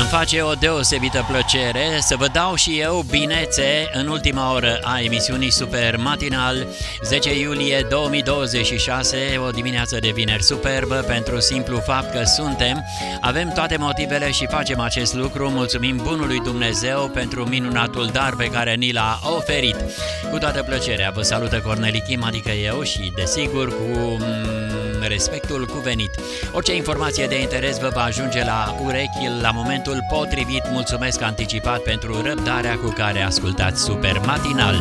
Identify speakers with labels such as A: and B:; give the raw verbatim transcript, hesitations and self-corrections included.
A: Îmi face o deosebită plăcere să vă dau și eu binețe în ultima oră a emisiunii Super Matinal, zece iulie două mii douăzeci și șase, o dimineață de vineri superbă, pentru simplu fapt că suntem, avem toate motivele și facem acest lucru. Mulțumim bunului Dumnezeu pentru minunatul dar pe care ni l-a oferit. Cu toată plăcerea vă salută Corneli Kim, adică eu, și desigur cu respectul cuvenit. Orice informație de interes vă va ajunge la urechi la momentul potrivit. Mulțumesc anticipat pentru răbdarea cu care ascultați Super Matinal.